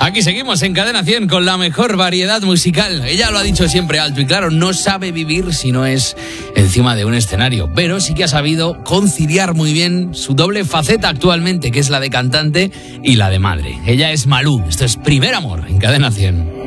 Aquí seguimos en Cadena 100 con la mejor variedad musical. Ella lo ha dicho siempre alto y claro, no sabe vivir si no es encima de un escenario, pero sí que ha sabido conciliar muy bien su doble faceta actualmente, que es la de cantante y la de madre. Ella es Malú. Esto es Primer Amor en Cadena 100.